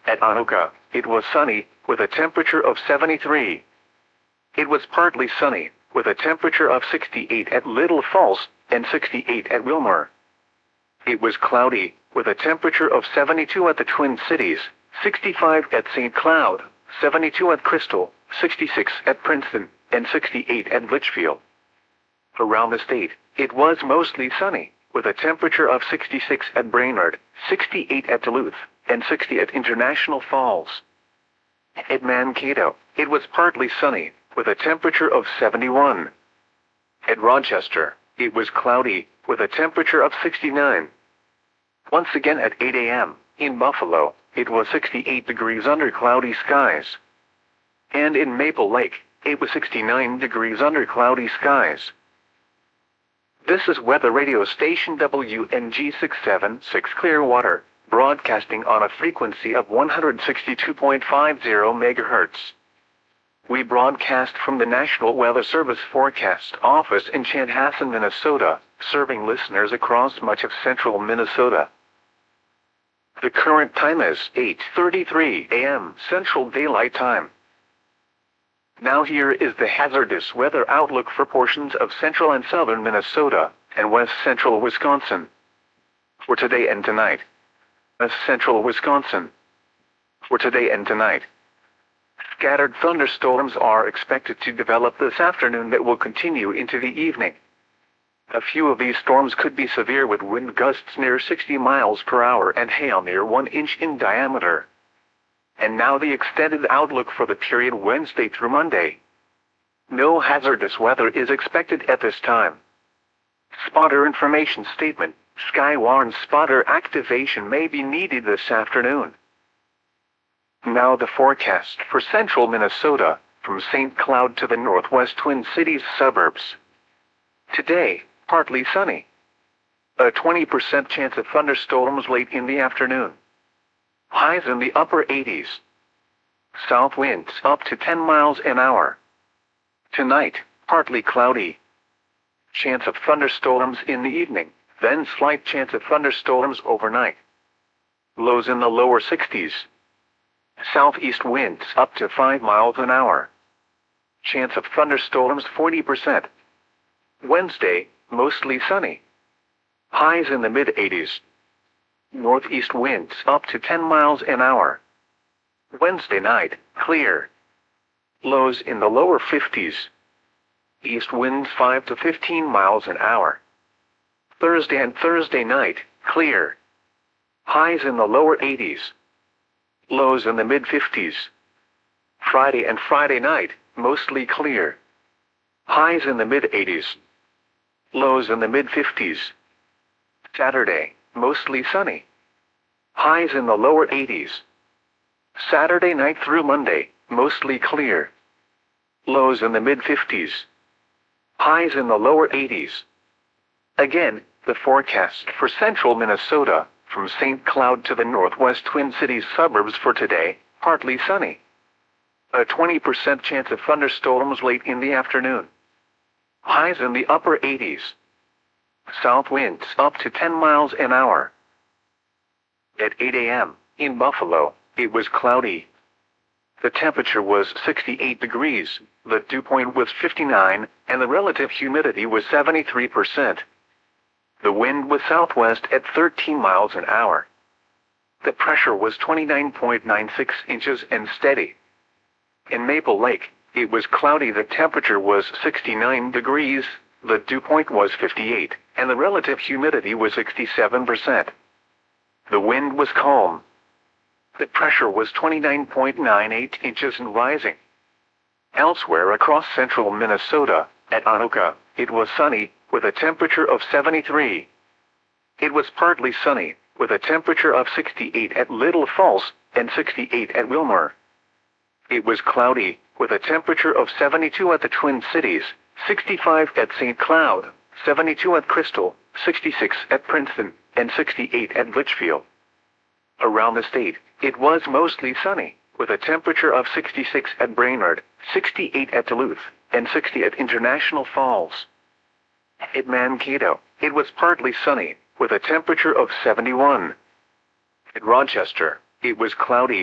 At Anoka, it was sunny, with a temperature of 73. It was partly sunny, with a temperature of 68 at Little Falls, and 68 at Wilmore. It was cloudy, with a temperature of 72 at the Twin Cities, 65 at St. Cloud, 72 at Crystal, 66 at Princeton, and 68 at Litchfield. Around the state, it was mostly sunny, with a temperature of 66 at Brainerd, 68 at Duluth, and 60 at International Falls. At Mankato, it was partly sunny, with a temperature of 71. At Rochester, it was cloudy, with a temperature of 69. Once again at 8 a.m., in Buffalo, it was 68 degrees under cloudy skies. And in Maple Lake, it was 69 degrees under cloudy skies. This is weather radio station WNG 676 Clearwater, broadcasting on a frequency of 162.50 MHz. We broadcast from the National Weather Service Forecast Office in Chanhassen, Minnesota, serving listeners across much of central Minnesota. The current time is 8:33 a.m. Central Daylight Time. Now here is the hazardous weather outlook for portions of central and southern Minnesota, and west central Wisconsin. For today and tonight. West central Wisconsin. For today and tonight. Scattered thunderstorms are expected to develop this afternoon that will continue into the evening. A few of these storms could be severe with wind gusts near 60 miles per hour and hail near 1 inch in diameter. And now the extended outlook for the period Wednesday through Monday. No hazardous weather is expected at this time. Spotter information statement: Skywarn spotter activation may be needed this afternoon. Now the forecast for central Minnesota, from St. Cloud to the northwest Twin Cities suburbs. Today, partly sunny. A 20% chance of thunderstorms late in the afternoon. Highs in the upper 80s. South winds up to 10 miles an hour. Tonight, partly cloudy. Chance of thunderstorms in the evening, then slight chance of thunderstorms overnight. Lows in the lower 60s. Southeast winds up to 5 miles an hour. Chance of thunderstorms 40%. Wednesday, mostly sunny. Highs in the mid-80s. Northeast winds up to 10 miles an hour. Wednesday night, clear. Lows in the lower 50s. East winds 5 to 15 miles an hour. Thursday and Thursday night, clear. Highs in the lower 80s. Lows in the mid-50s. Friday and Friday night, mostly clear. Highs in the mid-80s. Lows in the mid-50s. Saturday, mostly sunny. Highs in the lower 80s. Saturday night through Monday, mostly clear. Lows in the mid-50s. Highs in the lower 80s. Again, the forecast for central Minnesota, from St. Cloud to the northwest Twin Cities suburbs for today, partly sunny. A 20% chance of thunderstorms late in the afternoon. Highs in the upper 80s. South winds up to 10 miles an hour. At 8 a.m., in Buffalo, it was cloudy. The temperature was 68 degrees, the dew point was 59, and the relative humidity was 73%. The wind was southwest at 13 miles an hour. The pressure was 29.96 inches and steady. In Maple Lake, it was cloudy. The temperature was 69 degrees, the dew point was 58, and the relative humidity was 67%. The wind was calm. The pressure was 29.98 inches and rising. Elsewhere across central Minnesota, at Anoka, it was sunny, with a temperature of 73. It was partly sunny, with a temperature of 68 at Little Falls, and 68 at Wilmore. It was cloudy, with a temperature of 72 at the Twin Cities, 65 at St. Cloud, 72 at Crystal, 66 at Princeton, and 68 at Litchfield. Around the state, it was mostly sunny, with a temperature of 66 at Brainerd, 68 at Duluth, and 60 at International Falls. At Mankato, it was partly sunny, with a temperature of 71. At Rochester, it was cloudy,